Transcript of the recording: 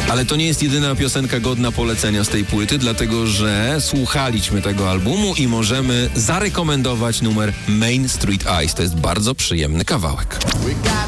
Ale to nie jest jedyna piosenka godna polecenia z tej płyty, dlatego że słuchaliśmy tego albumu i możemy zarekomendować numer Main Street Eyes. To jest bardzo przyjemny kawałek.